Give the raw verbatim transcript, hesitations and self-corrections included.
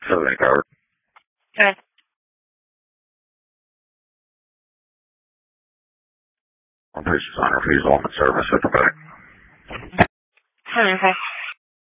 Southern card. Okay. One patient's on refusal on service at the back. Okay.